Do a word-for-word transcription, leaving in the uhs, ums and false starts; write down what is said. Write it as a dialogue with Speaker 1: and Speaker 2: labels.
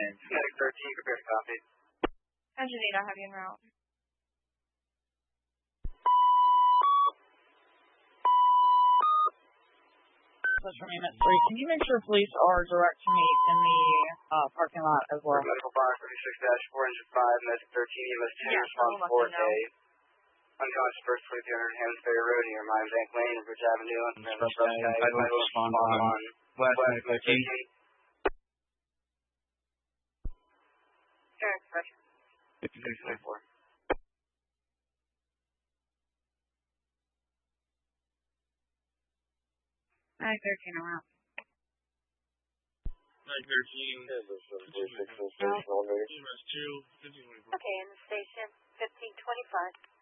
Speaker 1: Medic thirteen, prepare to copy.
Speaker 2: Engine eight, I'll have you en route.
Speaker 3: That's from Unit three. Can you make sure police are direct to meet in the uh, parking lot as well?
Speaker 1: Medical box thirty-six dash four, engine five, medic thirteen, E M S ten,
Speaker 2: Yeah,
Speaker 1: response
Speaker 2: I'll let
Speaker 1: four,
Speaker 2: them know.
Speaker 1: Dave. Unconscious first twenty-three hundred Hammond Road near Mine Bank Lane and Bridge Avenue. And then
Speaker 4: Express
Speaker 1: Express
Speaker 4: Sky,
Speaker 1: Sky,
Speaker 4: Title
Speaker 1: Title
Speaker 4: respond
Speaker 1: respond
Speaker 4: on
Speaker 1: on
Speaker 4: West
Speaker 1: West
Speaker 4: Medic thirteen.
Speaker 1: thirteen.
Speaker 2: Sure, Express.
Speaker 1: fifty-six twenty-four.
Speaker 2: Medic thirteen, en route.
Speaker 5: Medic thirteen, E M S two, fifteen twenty-five.
Speaker 2: Okay, in the station, fifteen twenty-five.